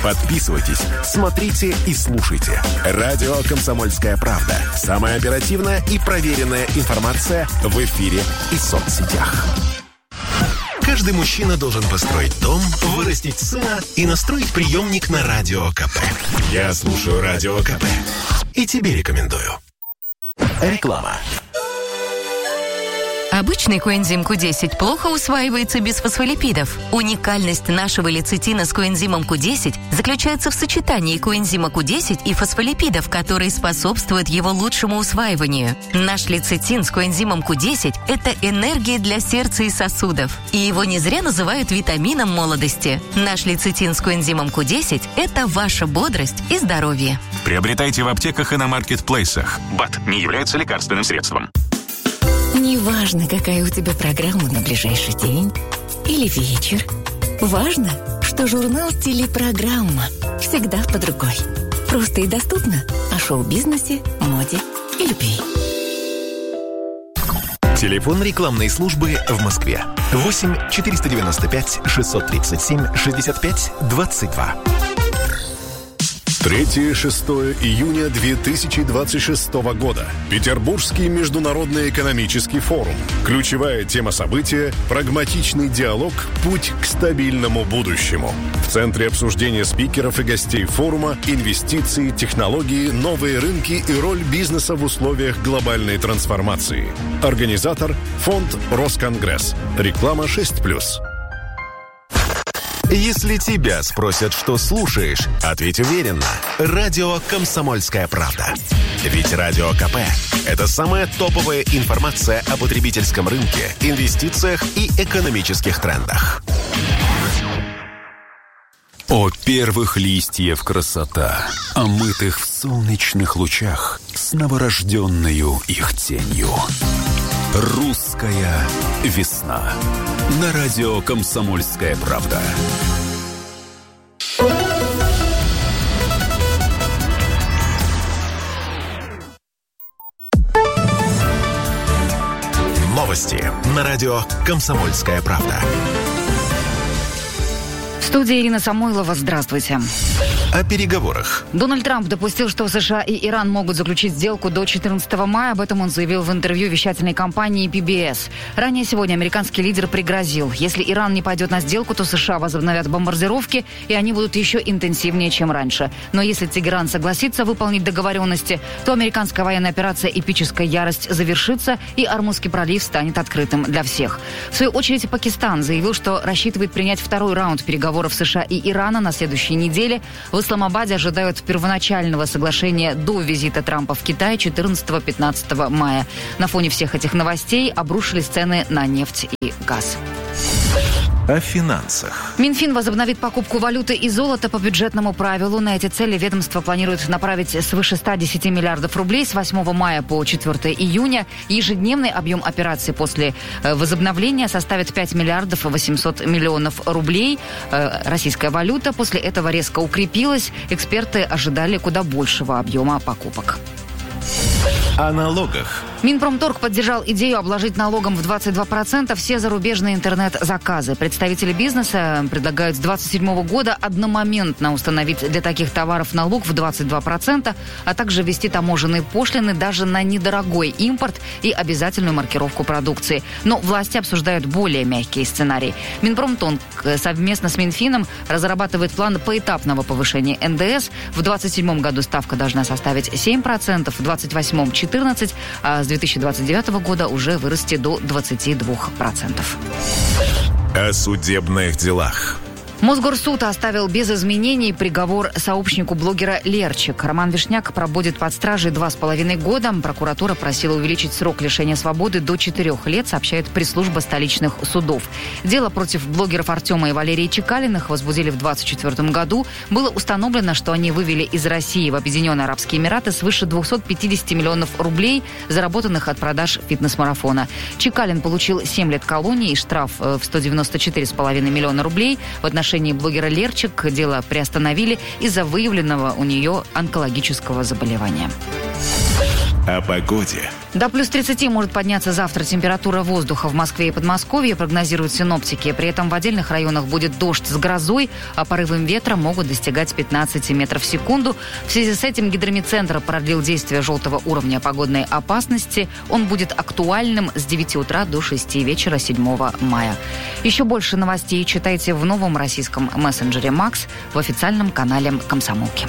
Подписывайтесь, смотрите и слушайте. Радио «Комсомольская правда». Самая оперативная и проверенная информация в эфире и соцсетях. Каждый мужчина должен построить дом, вырастить сына и настроить приемник на Радио КП. Я слушаю Радио КП и тебе рекомендую. Реклама. Обычный коэнзим Q10 плохо усваивается без фосфолипидов. Уникальность нашего лецитина с коэнзимом Q10 заключается в сочетании коэнзима Q10 и фосфолипидов, которые способствуют его лучшему усваиванию. Наш лецитин с коэнзимом Q10 – это энергия для сердца и сосудов. И его не зря называют витамином молодости. Наш лецитин с коэнзимом Q10 – это ваша бодрость и здоровье. Приобретайте в аптеках и на маркетплейсах. БАД не является лекарственным средством. Неважно, какая у тебя программа на ближайший день или вечер. Важно, что журнал «Телепрограмма» всегда под рукой. Просто и доступно о шоу-бизнесе, моде и любви. Телефон рекламной службы в Москве. 8 495 637 65 22. 3-6 июня 2026 года. Петербургский международный экономический форум. Ключевая тема события – прагматичный диалог «Путь к стабильному будущему». В центре обсуждения спикеров и гостей форума инвестиции, технологии, новые рынки и роль бизнеса в условиях глобальной трансформации. Организатор – фонд «Росконгресс». Реклама 6+. Если тебя спросят, что слушаешь, ответь уверенно. Радио «Комсомольская правда». Ведь Радио КП – это самая топовая информация о потребительском рынке, инвестициях и экономических трендах. О первых листьев красота, омытых в солнечных лучах с новорожденною их тенью. Русская весна. На радио «Комсомольская правда». Новости на радио «Комсомольская правда». В студии Ирина Самойлова. Здравствуйте. О переговорах. Дональд Трамп допустил, что США и Иран могут заключить сделку до 14 мая. Об этом он заявил в интервью вещательной компании PBS. Ранее сегодня американский лидер пригрозил, если Иран не пойдет на сделку, то США возобновят бомбардировки, и они будут еще интенсивнее, чем раньше. Но если Тегеран согласится выполнить договоренности, то американская военная операция «Эпическая ярость» завершится, и Ормузский пролив станет открытым для всех. В свою очередь, Пакистан заявил, что рассчитывает принять второй раунд переговоров США и Ирана на следующей неделе. В Исламабаде ожидают первоначального соглашения до визита Трампа в Китай 14-15 мая. На фоне всех этих новостей обрушились цены на нефть и газ. О финансах. Минфин возобновит покупку валюты и золота по бюджетному правилу. На эти цели ведомство планирует направить свыше 110 миллиардов рублей с 8 мая по 4 июня. Ежедневный объем операций после возобновления составит 5 миллиардов 800 миллионов рублей. Российская валюта после этого резко укрепилась. Эксперты ожидали куда большего объема покупок. О налогах. Минпромторг поддержал идею обложить налогом в 22% все зарубежные интернет-заказы. Представители бизнеса предлагают с 2027 года одномоментно установить для таких товаров налог в 22%, а также ввести таможенные пошлины даже на недорогой импорт и обязательную маркировку продукции. Но власти обсуждают более мягкие сценарии. Минпромторг совместно с Минфином разрабатывает план поэтапного повышения НДС. В 2027 году ставка должна составить 7%, в 2028 – 14%, а с 2029 года уже вырасти до 22%. О судебных делах. Мосгорсуд оставил без изменений приговор сообщнику блогера Лерчик. Роман Вишняк пробудет под стражей 2,5 года. Прокуратура просила увеличить срок лишения свободы до 4 лет, сообщает пресс-служба столичных судов. Дело против блогеров Артема и Валерии Чекалиных возбудили в 2024 году. Было установлено, что они вывели из России в Объединенные Арабские Эмираты свыше 250 миллионов рублей, заработанных от продаж фитнес-марафона. Чекалин получил 7 лет колонии и штраф в 194,5 миллиона рублей. В отношении блогера Лерчик дело приостановили из-за выявленного у нее онкологического заболевания. О погоде. До плюс 30 может подняться завтра температура воздуха в Москве и Подмосковье, прогнозируют синоптики. При этом в отдельных районах будет дождь с грозой, а порывы ветра могут достигать 15 метров в секунду. В связи с этим гидромедцентр продлил действие желтого уровня погодной опасности. Он будет актуальным с 9 утра до 6 вечера 7 мая. Еще больше новостей читайте в новом российском мессенджере «Макс» в официальном канале «Комсомолки».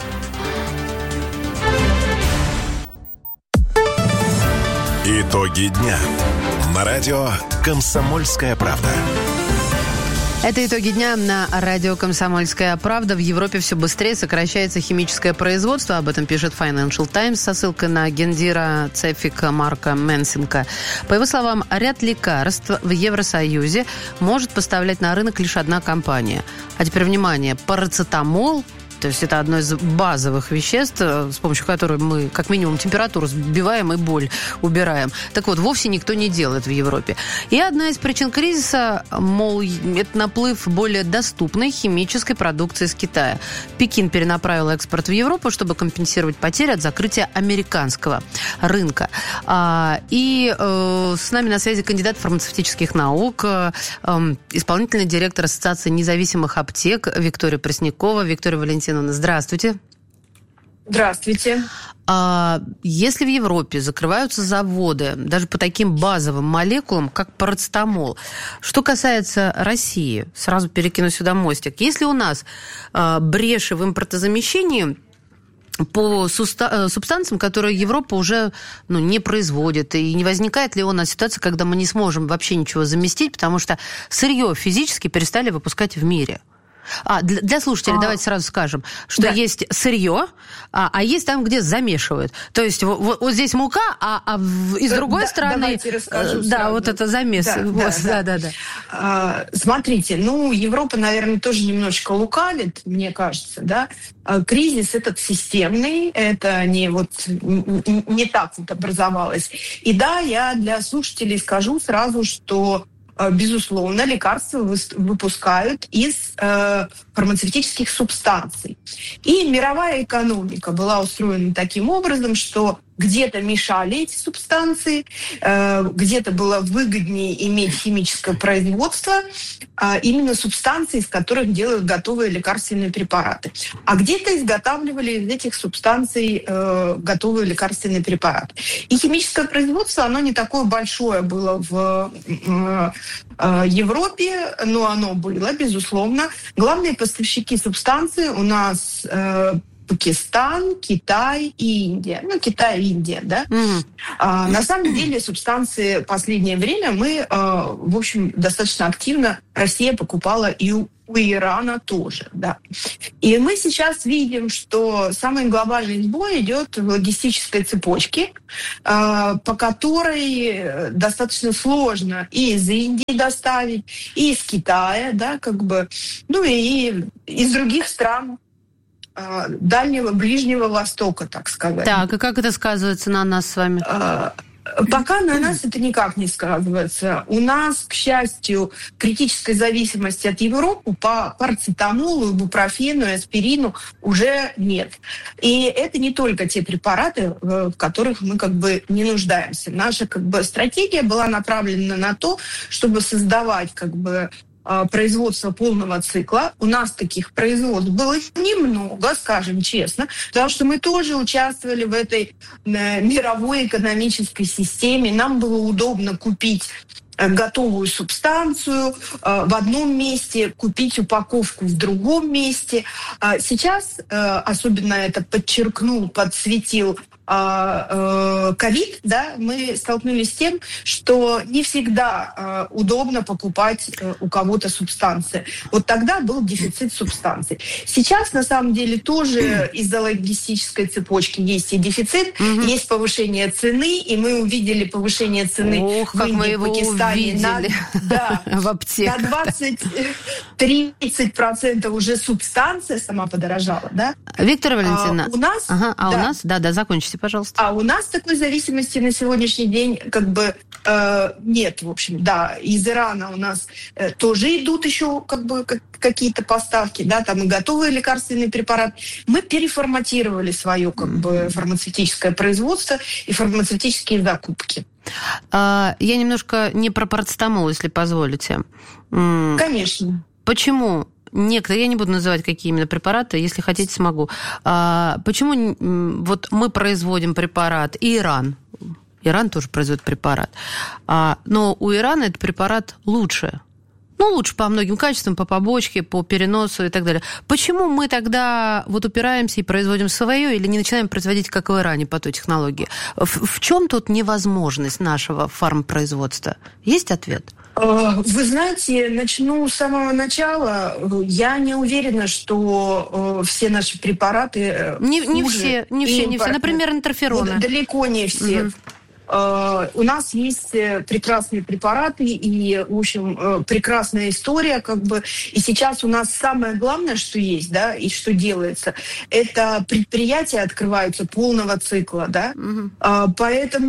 Итоги дня. На радио «Комсомольская правда». Это итоги дня на радио «Комсомольская правда». В Европе все быстрее сокращается химическое производство. Об этом пишет Financial Times со ссылкой на гендира Цефика Марка Менсенка. По его словам, ряд лекарств в Евросоюзе может поставлять на рынок лишь одна компания. А теперь, внимание, парацетамол. То есть это одно из базовых веществ, с помощью которой мы, как минимум, температуру сбиваем и боль убираем. Так вот, вовсе никто не делает в Европе. И одна из причин кризиса, мол, это наплыв более доступной химической продукции из Китая. Пекин перенаправил экспорт в Европу, чтобы компенсировать потери от закрытия американского рынка. И с нами на связи кандидат фармацевтических наук, исполнительный директор Ассоциации независимых аптек Виктория Преснякова. Виктория Валентиновна, здравствуйте. Здравствуйте. Если в Европе закрываются заводы даже по таким базовым молекулам, как парацетамол, что касается России, сразу перекину сюда мостик. Если у нас бреши в импортозамещении по субстанциям, которые Европа уже не производит, и не возникает ли у нас ситуация, когда мы не сможем вообще ничего заместить, потому что сырье физически перестали выпускать в мире? Для слушателей давайте сразу скажем, что есть сырье, а есть там, где замешивают. То есть вот здесь мука, из другой стороны... Давайте расскажу сразу. Да, вот это замес. Смотрите, Европа, наверное, тоже немножечко лукавит, мне кажется, да. Кризис этот системный, это не так вот образовалось. И да, я для слушателей скажу сразу, что безусловно, лекарства выпускают из фармацевтических субстанций. И мировая экономика была устроена таким образом, что где-то мешали эти субстанции, где-то было выгоднее иметь химическое производство, именно субстанции, из которых делают готовые лекарственные препараты. А где-то изготавливали из этих субстанций готовые лекарственные препараты. И химическое производство, оно не такое большое было в Европе, но оно было, безусловно. Главные поставщики субстанций у нас Пакистан, Китай и Индия. Китай и Индия, да? На самом деле субстанции в последнее время мы, в общем, достаточно активно Россия покупала и у Ирана тоже, да. И мы сейчас видим, что самый глобальный сбой идет в логистической цепочке, по которой достаточно сложно и из Индии доставить, и из Китая, да, и из других стран Дальнего, Ближнего Востока, так сказать. Так, и как это сказывается на нас с вами? Пока на нас это никак не сказывается. У нас, к счастью, критической зависимости от Европы по парацетамолу, ибупрофену и аспирину уже нет. И это не только те препараты, в которых мы не нуждаемся. Наша стратегия была направлена на то, чтобы создавать производство полного цикла. У нас таких производств было немного, скажем честно, потому что мы тоже участвовали в этой мировой экономической системе. Нам было удобно купить готовую субстанцию в одном месте, купить упаковку в другом месте. Сейчас, особенно это подсветил ковид, да, мы столкнулись с тем, что не всегда удобно покупать у кого-то субстанции. Вот тогда был дефицит субстанций. Сейчас, на самом деле, тоже из-за логистической цепочки есть и дефицит, есть повышение цены, и мы увидели повышение цены в Индии, Пакистане в аптеках. На 20-30% уже субстанция сама подорожала, да? Виктория Валентиновна, у нас... у нас? Да, закончите. зависимости, пожалуйста? А у нас такой зависимости на сегодняшний день как бы нет, в общем, да. Из Ирана у нас тоже идут еще как бы какие-то поставки, да, там и готовые лекарственные препараты. Мы переформатировали свое как бы фармацевтическое производство и фармацевтические закупки. Я немножко не про парацетамол, если позволите. Конечно. Почему некоторые, я не буду называть, какие именно препараты, если хотите, смогу. Почему вот мы производим препарат, и Иран тоже производит препарат, но у Ирана этот препарат лучше. Ну, лучше по многим качествам, по побочке, по переносу и так далее. Почему мы тогда вот упираемся и производим свое или не начинаем производить, как в Иране, по той технологии? В чем тут невозможность нашего фармпроизводства? Есть ответ? Вы знаете, начну с самого начала. Я не уверена, что все наши препараты не все. Например, интерфероны. Вот, далеко не все. У нас есть прекрасные препараты и, в общем, прекрасная история, как бы. И сейчас у нас самое главное, что есть, да, и что делается, это предприятия открываются полного цикла, да. Поэтому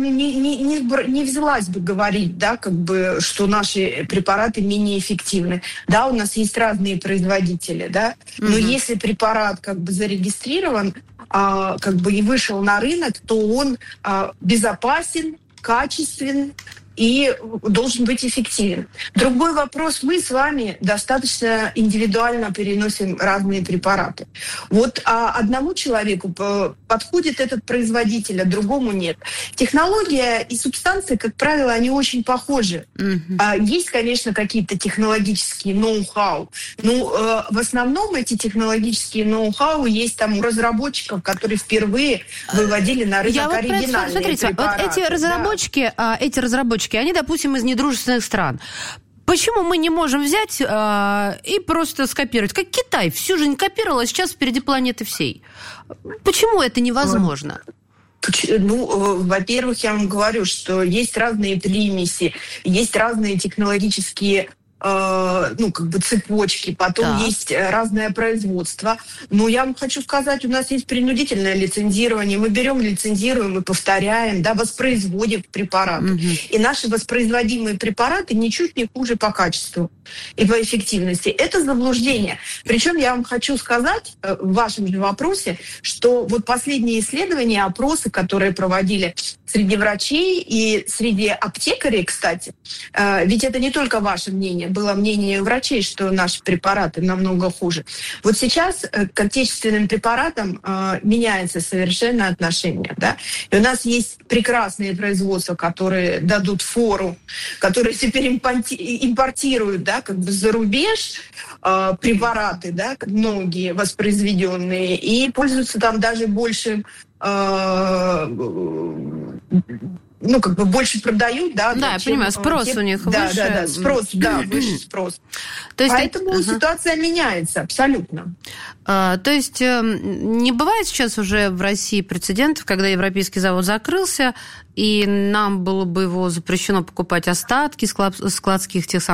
не взялась бы говорить, да, как бы, что наши препараты менее эффективны. Да, у нас есть разные производители, да, но если препарат как бы зарегистрирован, как бы и вышел на рынок, то он безопасен, качествен и должен быть эффективен. Другой вопрос, мы с вами достаточно индивидуально переносим разные препараты. Вот одному человеку подходит этот производитель, а другому нет. Технология и субстанции, как правило, они очень похожи. Есть, конечно, какие-то технологические ноу-хау, но в основном эти технологические ноу-хау есть там у разработчиков, которые впервые выводили на рынок оригинальные препараты. Вот эти разработчики, они, допустим, из недружественных стран. Почему мы не можем взять и просто скопировать? Как Китай всю жизнь копировал, а сейчас впереди планеты всей. Почему это невозможно? Ну, во-первых, я вам говорю, что есть разные примеси, есть разные технологические как бы цепочки, потом есть разное производство. Но я вам хочу сказать, у нас есть принудительное лицензирование. Мы берем, лицензируем и повторяем, да, воспроизводим препараты. И наши воспроизводимые препараты ничуть не хуже по качеству и по эффективности. Это заблуждение. Причем я вам хочу сказать в вашем же вопросе, что вот последние исследования, опросы, которые проводили среди врачей и среди аптекарей, кстати, ведь это не только ваше мнение, было мнение врачей, что наши препараты намного хуже. Вот сейчас к отечественным препаратам меняется совершенно отношение. Да? И у нас есть прекрасные производства, которые дадут фору, которые теперь импортируют, да, как бы за рубеж препараты, да, многие воспроизведенные, и пользуются там даже большим как бы больше продают, да. Да, я понимаю, спрос у них выше. Да, спрос, выше спрос. То есть поэтому ситуация меняется абсолютно. То есть не бывает сейчас уже в России прецедентов, когда европейский завод закрылся, и нам было бы его запрещено покупать остатки складских тех самых